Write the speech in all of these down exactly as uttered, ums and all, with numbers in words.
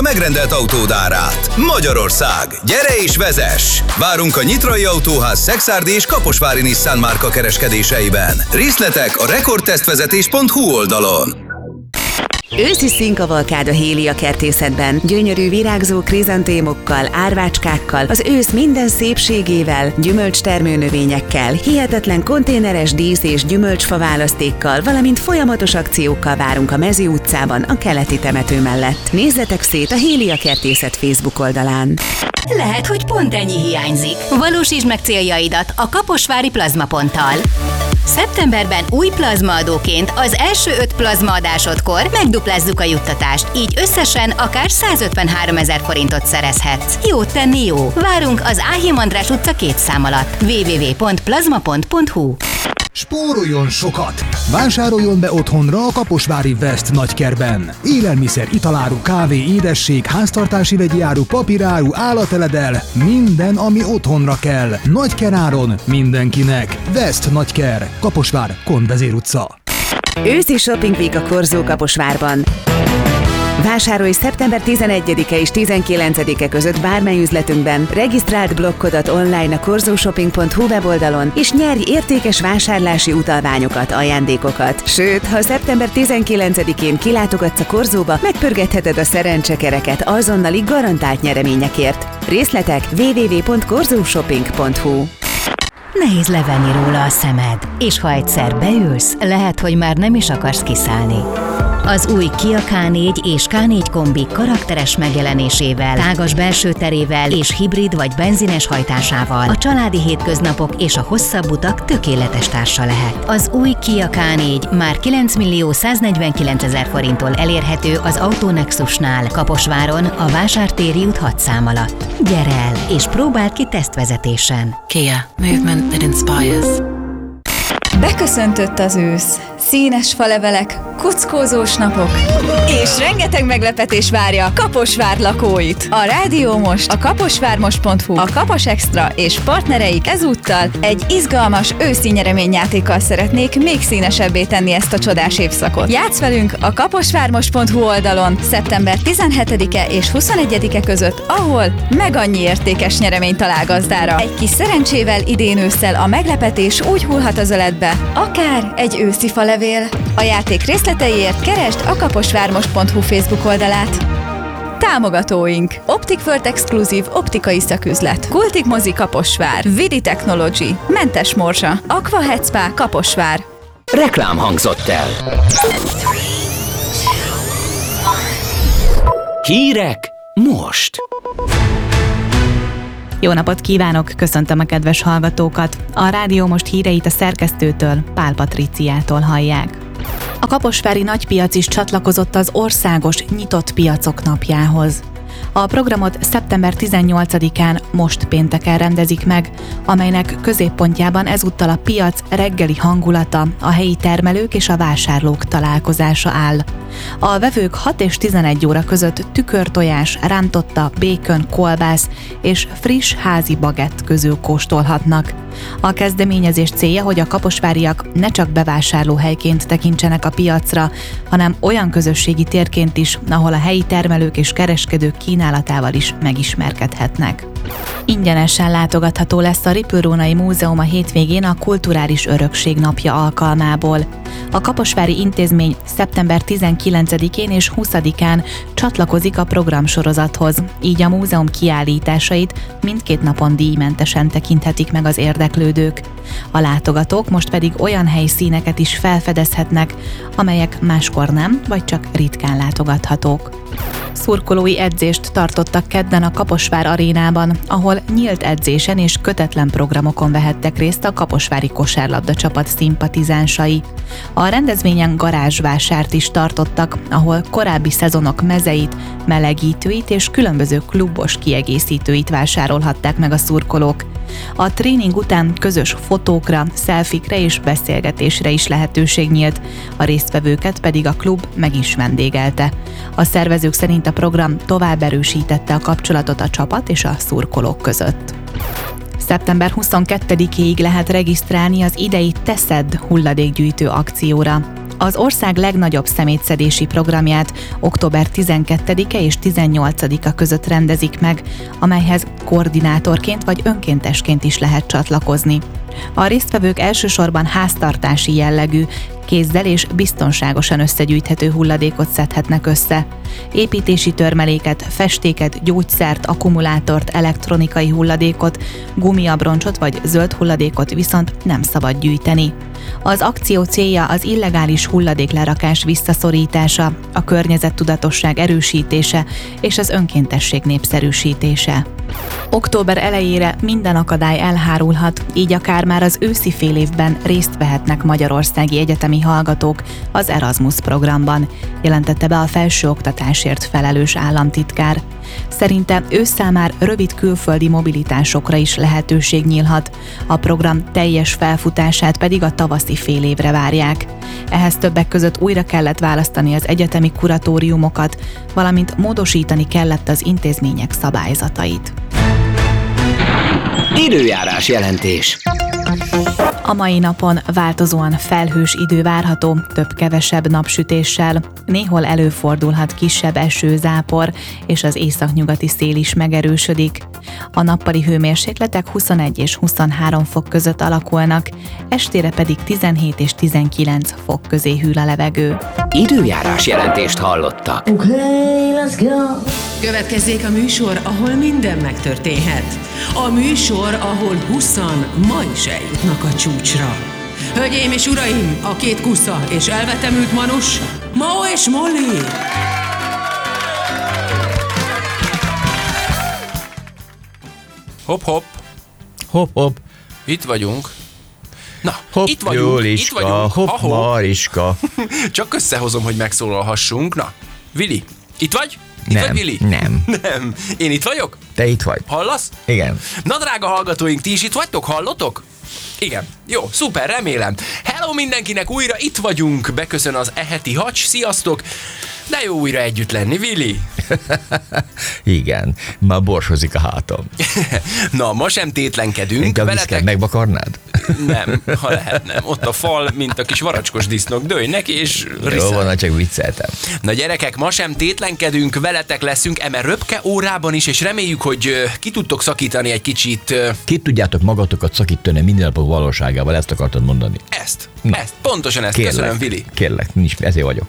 megrendelt autód árát. Magyarország, gyere és vezess! Várunk a Nyitrai Autóház szekszárdi és kaposvári Nissan márka kereskedéseiben. Részletek a rekordtesztvezetés pont hu oldalon. Őszi színkavalkád a Hélia kertészetben. Gyönyörű virágzó krizantémokkal, árvácskákkal, az ősz minden szépségével, gyümölcstermő növényekkel, hihetetlen konténeres dísz- és gyümölcsfa választékkal, valamint folyamatos akciókkal várunk a Mezi utcában, a keleti temető mellett. Nézzetek szét a Hélia kertészet Facebook oldalán. Lehet, hogy pont ennyi hiányzik. Valósítsd meg céljaidat a Kaposvári Plazmaponttal. Szeptemberben új plazmaadóként az első öt plazmaadásodkor megduplázzuk a juttatást, így összesen akár százötvenháromezer forintot szerezhetsz. Jót tenni jó! Várunk az Áhim András utca két szám alatt. double-u double-u double-u pont plazmapont pont hu. Spóroljon sokat! Vásároljon be otthonra a kaposvári West nagykerben. Élelmiszer, italáru, kávé, édesség, háztartási vegyi áru, papíráru, állateledel, minden, ami otthonra kell. Nagykeráron mindenkinek. West Nagyker, Kaposvár, Konvezér utca. Őszi Shopping Week a Korzó Kaposvárban. Vásárolj szeptember tizenegyedike és tizenkilencedike között bármely üzletünkben, regisztráld blokkodat online a korzóshopping pont hu weboldalon, és nyerj értékes vásárlási utalványokat, ajándékokat. Sőt, ha szeptember tizenkilencedikén kilátogatsz a Korzóba, megpörgetheted a szerencsekereket azonnali garantált nyereményekért. Részletek double-u double-u double-u pont korzóshopping pont hu. Nehéz levenni róla a szemed, és ha egyszer beülsz, lehet, hogy már nem is akarsz kiszállni. Az új Kia ká négy és ká négy kombi karakteres megjelenésével, tágas belső terével és hibrid vagy benzines hajtásával a családi hétköznapok és a hosszabb utak tökéletes társa lehet. Az új Kia ká négy már kilencmillió száznegyvenkilencezer forinttól elérhető az Autonexusnál, Kaposváron, a Vásártéri út hat szám alatt. Gyere el és próbáld ki tesztvezetésen. Kia. Movement that inspires. Beköszöntött az ősz, színes falevelek, kuckózós napok, és rengeteg meglepetés várja a Kaposvár lakóit. A Rádió Most, a kaposvármost pont hu, a Kapos Extra és partnereik ezúttal egy izgalmas őszi nyereményjátékkal szeretnék még színesebbé tenni ezt a csodás évszakot. Játsz velünk a kaposvármost pont hu oldalon szeptember tizenhetedike és huszonegyedike között, ahol meg annyi értékes nyeremény talál gazdára. Egy kis szerencsével idén ősszel a meglepetés úgy hullhat az öletbe, akár egy őszi falevél. A játék részleteiért keresd a kaposvármost pont hu Facebook oldalát. Támogatóink: Optic World Exkluzív optikai szaküzlet, Kultig Mozi Kaposvár, Vidi Technology, Mentes Morzsa, Aqua Head Spa Kaposvár. Reklám hangzott el. Hírek most. Jó napot kívánok, köszöntöm a kedves hallgatókat. A Rádió Most híreit a szerkesztőtől, Pál Patriciától hallják. A kaposvári nagypiac is csatlakozott az országos nyitott piacok napjához. A programot szeptember tizennyolcadikán, most pénteken rendezik meg, amelynek középpontjában ezúttal a piac reggeli hangulata, a helyi termelők és a vásárlók találkozása áll. A vevők hat és tizenegy óra között tükörtojás, rántotta, békön, kolbász és friss házi bagett közül kóstolhatnak. A kezdeményezés célja, hogy a kaposváriak ne csak bevásárlóhelyként tekintsenek a piacra, hanem olyan közösségi térként is, ahol a helyi termelők és kereskedők kínálatával is megismerkedhetnek. Ingyenesen látogatható lesz a Ripőrónai Múzeum a hétvégén a Kulturális Örökség napja alkalmából. A kaposvári intézmény szeptember tizenkilencedikén és huszadikán csatlakozik a programsorozathoz, így a múzeum kiállításait mindkét napon díjmentesen tekinthetik meg az érdeklődők. A látogatók most pedig olyan helyszíneket is felfedezhetnek, amelyek máskor nem, vagy csak ritkán látogathatók. Szurkolói edzést tartottak kedden a Kaposvár arénában, ahol nyílt edzésen és kötetlen programokon vehettek részt a kaposvári kosárlabda csapat szimpatizánsai. A rendezvényen garázsvásárt is tartottak, ahol korábbi szezonok mezeit, melegítőit és különböző klubos kiegészítőit vásárolhatták meg a szurkolók. A tréning után közös fotókra, szelfikre és beszélgetésre is lehetőség nyílt, a résztvevőket pedig a klub meg is vendégelte. A szervezők szerint a program tovább erősítette a kapcsolatot a csapat és a szurkolók között. szeptember huszonkettedikéig lehet regisztrálni az idei Teszed hulladékgyűjtő akcióra. Az ország legnagyobb szemétszedési programját október tizenkettedike és tizennyolcadika között rendezik meg, amelyhez koordinátorként vagy önkéntesként is lehet csatlakozni. A résztvevők elsősorban háztartási jellegű, kézzel és biztonságosan összegyűjthető hulladékot szedhetnek össze. Építési törmeléket, festéket, gyógyszert, akkumulátort, elektronikai hulladékot, gumiabroncsot vagy zöld hulladékot viszont nem szabad gyűjteni. Az akció célja az illegális hulladéklerakás visszaszorítása, a környezettudatosság erősítése és az önkéntesség népszerűsítése. Október elejére minden akadály elhárulhat, így akár már az őszi félévben részt vehetnek magyarországi egyetemi hallgatók az Erasmus programban, jelentette be a felsőoktatásért felelős államtitkár. Szerinte ősszel már rövid külföldi mobilitásokra is lehetőség nyílhat, a program teljes felfutását pedig a tavaszi félévre várják. Ehhez többek között újra kellett választani az egyetemi kuratóriumokat, valamint módosítani kellett az intézmények szabályzatait. Időjárás jelentés. A mai napon változóan felhős idő várható, több-kevesebb napsütéssel. Néhol előfordulhat kisebb esőzápor, és az északnyugati szél is megerősödik. A nappali hőmérsékletek huszonegy és huszonhárom fok között alakulnak, estére pedig tizenhét és tizenkilenc fok közé hűl a levegő. Időjárás jelentést hallottak. Okay, let's go. Következzék a műsor, ahol minden megtörténhet. A műsor, ahol huszan ma is eljutnak a csúcsra. Hölgyeim és uraim, a két kusza és elvetemült manus, Mao és Molly! Hopp, hopp. Hopp, hopp. Itt vagyunk. Na, Hopp, itt vagyunk, Jóliska, itt vagyunk. hopp, Ahol... Mariska. Csak összehozom, hogy megszólalhassunk. Na, Vili, itt vagy? Itt Nem, vagy, Vili? nem. Nem. Én itt vagyok? Te itt vagy. Hallasz? Igen. Na, drága hallgatóink, ti is itt vagytok? Hallotok? Igen. Jó, szuper, remélem. Hello mindenkinek, újra itt vagyunk. Beköszön az eheti hacs. Sziasztok. De jó újra együtt lenni, Vili. Igen, már borsozik a hátam. Na, ma sem tétlenkedünk. Inkább Veletek... viszkát megvakarnád? Nem, ha lehet nem. Ott a fal, mint a kis varacskos disznók. Dőj neki, és Jó van, csak vicceltem. Na gyerekek, ma sem tétlenkedünk, veletek leszünk eme röpke órában is, és reméljük, hogy uh, ki tudtok szakítani egy kicsit. Uh, Ki tudjátok magatokat szakítani mindennapok valóságával, ezt akartad mondani? Ezt, Na. ezt, pontosan ezt. Kérlek, Köszönöm, Vili. Kérlek, nincs, ezért vagyok.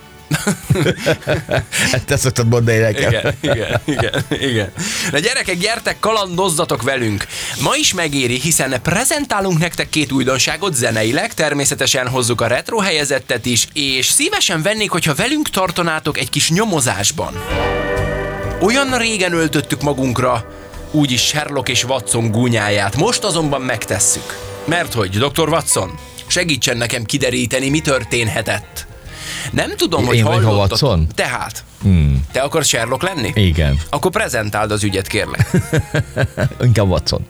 Ezt te szoktad mondani nekem. Igen, igen, igen, igen. Na gyerekek, gyertek, kalandozzatok velünk. Ma is megéri, hiszen prezentálunk nektek két újdonságot zeneileg, természetesen hozzuk a retro helyezettet is, és szívesen vennék, hogyha velünk tartanátok egy kis nyomozásban. Olyan régen öltöttük magunkra, úgyis Sherlock és Watson gúnyáját, most azonban megtesszük. Mert hogy, doktor Watson, segítsen nekem kideríteni, mi történhetett. Nem tudom, hogy Én vagy hallottad. Watson? Tehát. Hmm. Te akarsz Sherlock lenni? Igen. Akkor prezentáld az ügyet, kérlek. Inkább Watson.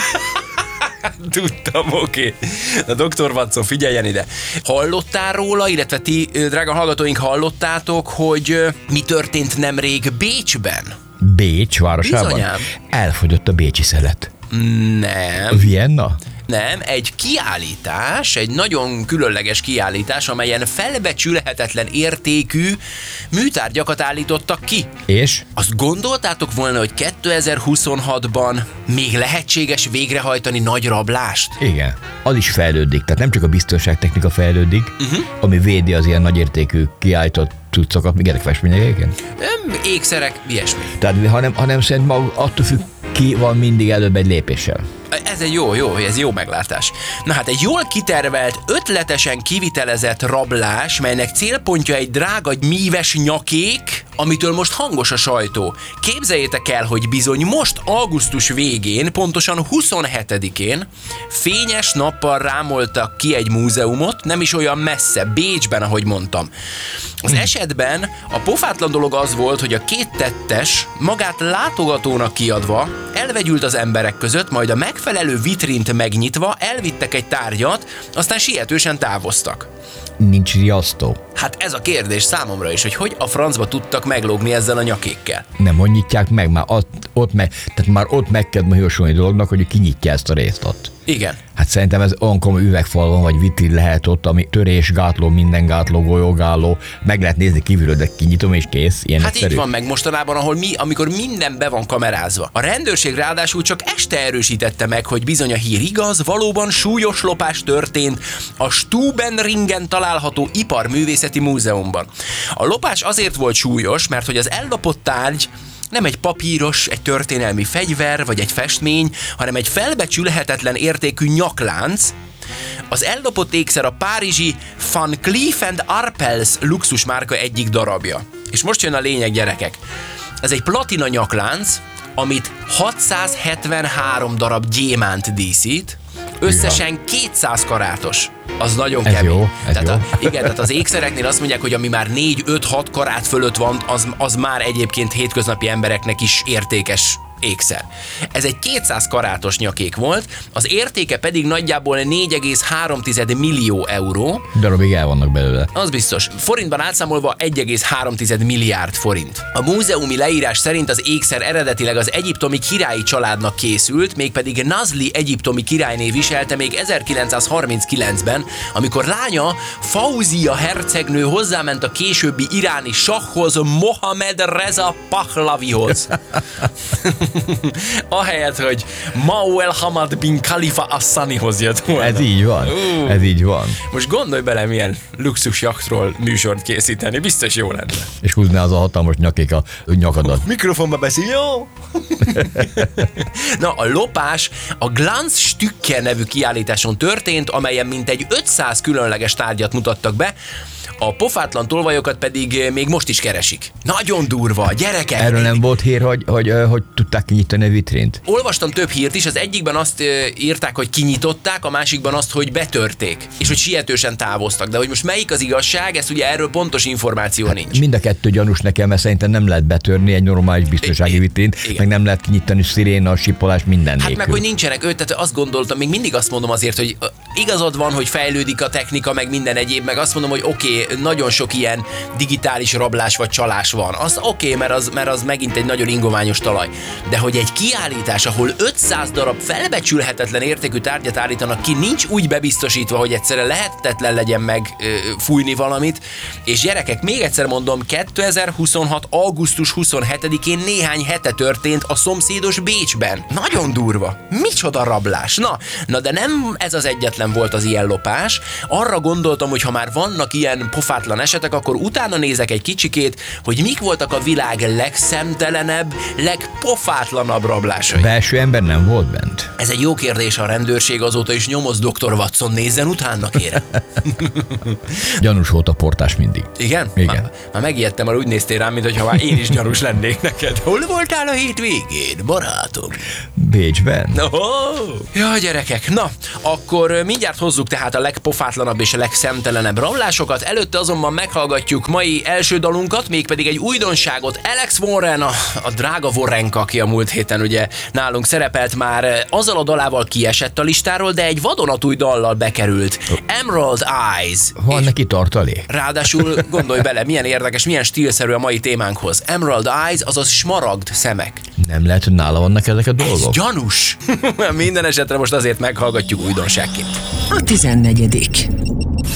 Tudtam, oké. Okay. Na, doktor Watson, figyeljen ide. Hallottál róla, illetve ti, drága hallgatóink, hallottátok, hogy mi történt nemrég Bécsben? Bécs városában? Bizonyám. Elfogyott a bécsi szelet. Nem. Vienna? Nem, egy kiállítás, egy nagyon különleges kiállítás, amelyen felbecsülhetetlen értékű műtárgyakat állítottak ki. És? Azt gondoltátok volna, hogy kétezer-huszonhatban még lehetséges végrehajtani nagy rablást? Igen. Az is fejlődik, tehát nem csak a biztonságtechnika fejlődik, uh-huh. ami védi az ilyen nagyértékű kiállított cuccokat, még ezek festmények, igen? Nem, ékszerek, ilyesmi. Tehát, hanem, hanem szerint maga attól függ, ki van mindig előbb egy lépéssel. Ez egy jó, jó, ez jó meglátás. Na hát egy jól kitervelt, ötletesen kivitelezett rablás, melynek célpontja egy drága míves nyakék, amitől most hangos a sajtó. Képzeljétek el, hogy bizony most augusztus végén, pontosan huszonhetedikén fényes nappal rámoltak ki egy múzeumot, nem is olyan messze, Bécsben, ahogy mondtam. Az esetben a pofátlan dolog az volt, hogy a két tettes magát látogatónak kiadva elvegyült az emberek között, majd a megfelelő vitrint megnyitva elvittek egy tárgyat, aztán sietősen távoztak. Nincs riasztó. Hát ez a kérdés számomra is, hogy hogy a francba tudtak meglógni ezzel a nyakékkel. Nem, hogy nyitják meg, már ott, ott meg, tehát már ott meg kell jósolni dolognak, hogy ki nyitja ezt a részt ott. Igen. Hát szerintem ez olyan komoly üvegfal van, vagy vitrin lehet ott, ami törés, gátló, minden gátló, golyógálló, meg lehet nézni kívülről, de kinyitom és kész. Ilyen hát egyszerű. így van meg mostanában, ahol mi, amikor minden be van kamerázva. A rendőrség ráadásul csak este erősítette meg, hogy bizony a hír igaz, valóban súlyos lopás történt a Stubenringen található Iparművészeti Múzeumban. A lopás azért volt súlyos, mert hogy az ellopott tárgy nem egy papíros, egy történelmi fegyver vagy egy festmény, hanem egy felbecsülhetetlen értékű nyaklánc. Az ellopott ékszer a párizsi Van Cleef and Arpels luxusmárka egyik darabja. És most jön a lényeg, gyerekek. Ez egy platina nyaklánc, amit hatszázhetvenhárom darab gyémánt díszít, összesen kétszáz karátos. Az nagyon ez kemény. Jó, ez tehát jó. A, igen, tehát az ékszereknél azt mondják, hogy ami már négy öt hat karát fölött van, az, az már egyébként hétköznapi embereknek is értékes ékszer. Ez egy kétszáz karátos nyakék volt, az értéke pedig nagyjából négy egész három millió euró. Darabig el vannak belőle. Az biztos. Forintban átszámolva egy egész három milliárd forint. A múzeumi leírás szerint az ékszer eredetileg az egyiptomi királyi családnak készült, mégpedig Nazli egyiptomi királyné viselte még ezerkilencszázharminckilencben, amikor lánya Fauzia hercegnő hozzáment a későbbi iráni sahhoz, Mohamed Reza Pahlavihoz. Ahelyett, hogy Mauel Hamad bin Khalifa Assanihoz jött volna. Ez így van. Uh. Ez így van. Most gondolj bele, milyen luxus jachtról műsort készíteni. Biztos jó lenne. És húzná az a hatalmas nyakék a nyakadat. Mikrofonba beszél, jó? Na, a lopás a Glanzstücke nevű kiállításon történt, amelyen mintegy ötszáz különleges tárgyat mutattak be, a pofátlan tolvajokat pedig még most is keresik. Nagyon durva, gyerekek! Erről nem volt hír, hogy, hogy, hogy, hogy tudták kinyitani a vitrint? Olvastam több hírt is, az egyikben azt e, írták, hogy kinyitották, a másikban azt, hogy betörték, és hogy sietősen távoztak. De hogy most melyik az igazság, ez ugye erről pontos információ hát nincs. Mind a kettő gyanús nekem, mert szerintem nem lehet betörni egy normális biztonsági vitrint, igen. Meg nem lehet kinyitani sziréna, sipolás, minden Hát nélkül. meg, hogy nincsenek öt, tehát azt gondoltam, még mindig azt mondom azért, hogy igazad van, hogy fejlődik a technika, meg minden egyéb, meg azt mondom, hogy oké, okay, nagyon sok ilyen digitális rablás vagy csalás van. Az oké, okay, mert, az, mert az megint egy nagyon ingoványos talaj. De hogy egy kiállítás, ahol ötszáz darab felbecsülhetetlen értékű tárgyat állítanak ki, nincs úgy bebiztosítva, hogy egyszerre lehetetlen legyen meg ö, fújni valamit. És gyerekek, még egyszer mondom, kétezer-huszonhat. augusztus huszonhetedikén néhány hete történt a szomszédos Bécsben. Nagyon durva. Micsoda rablás. Na, na de nem ez az egyetlen volt az ilyen lopás. Arra gondoltam, hogy ha már vannak ilyen pofátlan esetek, akkor utána nézek egy kicsikét, hogy mik voltak a világ legszemtelenebb, legpofátlanabb rablásai. Belső ember nem volt bent? Ez egy jó kérdés, a rendőrség azóta is nyomoz, doktor Watson, nézzen utána, kérem. Gyanús volt a portás mindig. Igen? Igen. Már, már megijedtem, mert úgy néztél rám, mintha már én is gyanús lennék neked. Hol voltál a hétvégén, barátom? Bécsben. Oh, ja, gyerekek, na, akkor mindjárt hozzuk tehát a legpofátlanabb és a legszemtelenebb rablásokat, előtte azonban meghallgatjuk mai első dalunkat, mégpedig egy újdonságot. Alex Warren, a, a drága Warrenka, aki a múlt héten ugye nálunk szerepelt, már azzal a dalával kiesett a listáról, de egy vadonatúj dallal bekerült. Emerald Eyes. Van neki tartalék? Ráadásul gondolj bele, milyen érdekes, milyen stílszerű a mai témánkhoz. Emerald Eyes, azaz smaragd szemek. Nem lehet, hogy nála vannak ezek a dolgok? Ez gyanús. Minden esetre most azért meghallgatjuk újdonságként. A tizennegyedik